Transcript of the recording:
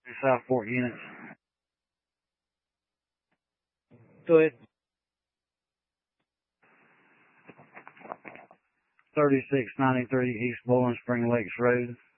Southport units. Go ahead. 3693 East Bowling Spring Lakes Road.